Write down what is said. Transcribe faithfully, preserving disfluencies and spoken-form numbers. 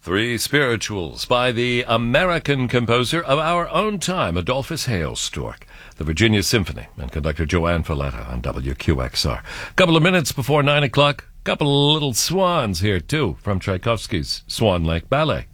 Three Spirituals by the American composer of our own time, Adolphus Hailstork. The Virginia Symphony and conductor Joanne Falletta on W Q X R. Couple of minutes before nine o'clock, couple of little swans here, too, from Tchaikovsky's Swan Lake Ballet.